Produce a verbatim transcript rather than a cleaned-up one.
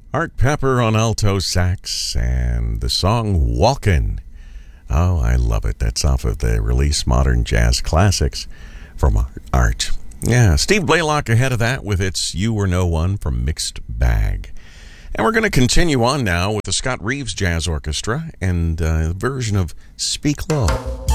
Art Pepper on alto sax and the song Walkin'. Oh, I love it. That's off of the release Modern Jazz Classics from Art. Yeah, Steve Blaylock ahead of that with its You Were No One from Mixed Bag. And we're going to continue on now with the Scott Reeves Jazz Orchestra and uh, a version of Speak Low.